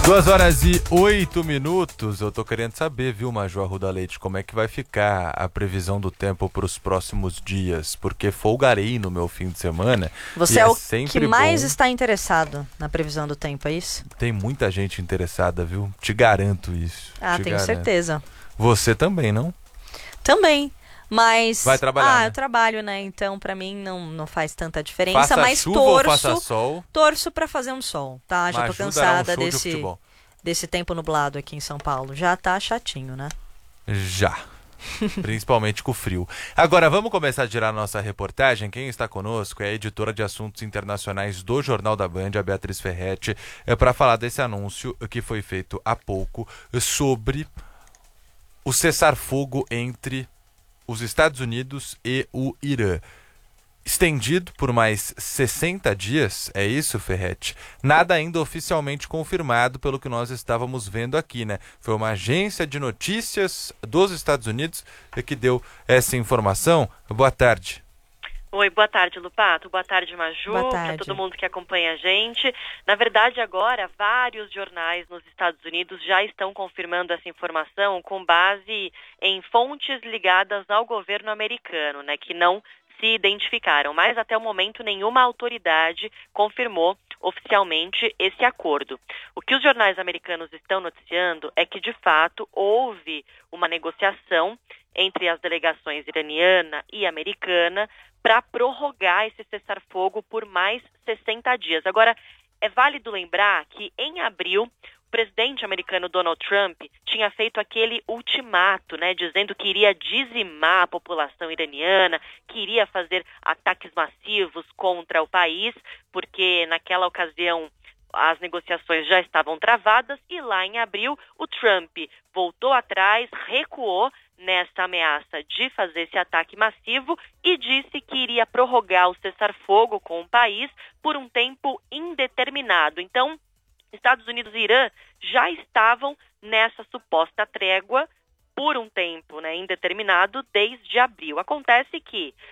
2h08. Eu tô querendo saber, viu, Major Arruda Leite, como é que vai ficar a previsão do tempo para os próximos dias, porque folgarei no meu fim de semana. Você é o que mais bom. está interessado na previsão do tempo, é isso? Tem muita gente interessada, viu? Te garanto isso. Tenho certeza. Você também, não? Também. Mas. Vai trabalhar, né? Eu trabalho, né? Então, pra mim, não faz tanta diferença. Faça mas chuva ou faça sol? Torço pra fazer um sol, tá? Já tô cansada desse tempo nublado aqui em São Paulo. Já tá chatinho, né? Já. Principalmente com o frio. Agora, vamos começar a girar nossa reportagem. Quem está conosco é a editora de assuntos internacionais do Jornal da Band, a Beatriz Ferretti, para falar desse anúncio que foi feito há pouco sobre o cessar-fogo entre os Estados Unidos e o Irã. Estendido por mais 60 dias, é isso, Ferretti? Nada ainda oficialmente confirmado pelo que nós estávamos vendo aqui, né? Foi uma agência de notícias dos Estados Unidos que deu essa informação. Boa tarde. Oi, boa tarde, Lupato. Boa tarde, Maju. Boa tarde. Para todo mundo que acompanha a gente. Na verdade, agora, vários jornais nos Estados Unidos já estão confirmando essa informação com base em fontes ligadas ao governo americano, né, que não se identificaram. Mas, até o momento, nenhuma autoridade confirmou oficialmente esse acordo. O que os jornais americanos estão noticiando é que, de fato, houve uma negociação entre as delegações iraniana e americana para prorrogar esse cessar-fogo por mais 60 dias. Agora, é válido lembrar que, em abril, o presidente americano Donald Trump tinha feito aquele ultimato, né, dizendo que iria dizimar a população iraniana, que iria fazer ataques massivos contra o país, porque naquela ocasião as negociações já estavam travadas e lá em abril o Trump voltou atrás, recuou nessa ameaça de fazer esse ataque massivo e disse que iria prorrogar o cessar-fogo com o país por um tempo indeterminado. Então, Estados Unidos e Irã já estavam nessa suposta trégua por um tempo, né, indeterminado desde abril. Acontece que